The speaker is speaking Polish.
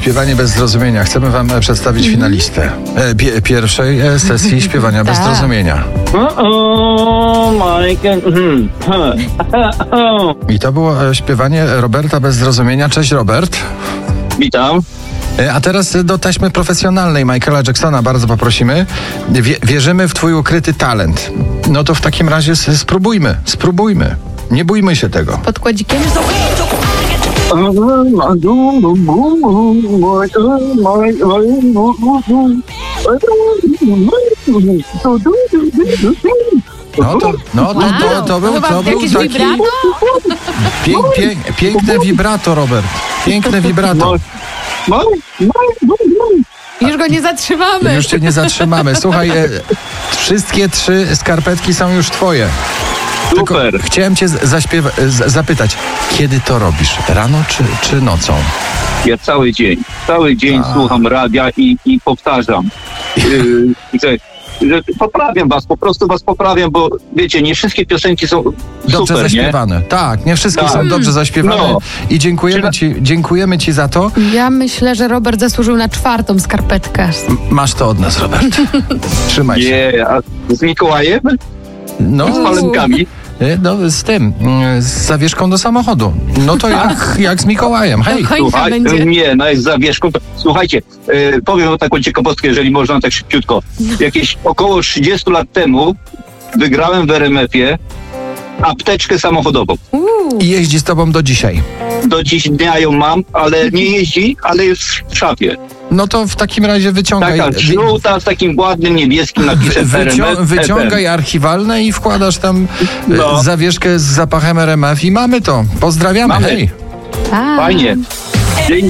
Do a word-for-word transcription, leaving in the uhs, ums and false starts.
Śpiewanie bez zrozumienia. Chcemy wam przedstawić finalistę e, pi- pierwszej e, sesji śpiewania bez Tak. zrozumienia. O, Michael. Mhm. I to było e, śpiewanie Roberta bez zrozumienia. Cześć, Robert. Witam. E, A teraz e, do taśmy profesjonalnej Michaela Jacksona bardzo poprosimy. Wie, wierzymy w twój ukryty talent. No to w takim razie s- spróbujmy, spróbujmy. Nie bójmy się tego. Podkładzikiem? No to, no to, to, to był, Chyba to był jakieś taki vibrato? pięk, pięk, piękne vibrato, Robert. Piękne vibrato. Już go nie zatrzymamy. Już cię nie zatrzymamy. Słuchaj, e, wszystkie trzy skarpetki są już twoje. Tylko Super. chciałem cię zaśpiewa- z- zapytać, kiedy to robisz? Rano czy, czy nocą? Ja cały dzień, cały dzień A. słucham radia i, i powtarzam, yy, że, że poprawiam was, po prostu was poprawiam, bo wiecie, nie wszystkie piosenki są Dobrze super, nie? zaśpiewane. Tak, nie wszystkie Tak. są dobrze zaśpiewane. No. I dziękujemy ci, dziękujemy ci za to. Ja myślę, że Robert zasłużył na czwartą skarpetkę. Masz to od nas, Robert. Trzymaj się. Nie, a z Mikołajem? No, Z palenkami? e, no, z tym, mm, z zawieszką do samochodu. No to jak, jak z Mikołajem. Hej. Do końca Słuchaj, będzie. nie, no jest zawieszką. Słuchajcie, yy, powiem wam taką ciekawostkę, jeżeli można tak szybciutko. Jakieś około trzydzieści lat temu wygrałem w er em efie apteczkę samochodową. Uuu. I jeździ z tobą do dzisiaj. Do dziś dnia ją mam, ale nie jeździ, ale jest w szafie. No to w takim razie wyciągaj. Taka wi- żółta z takim ładnym niebieskim napisem Wy, er em wycią, ef. wyciągaj archiwalne i wkładasz tam e, No. zawieszkę z zapachem er em ef i mamy to. Pozdrawiamy. Mamy. Hej. Tak. Fajnie. Dzień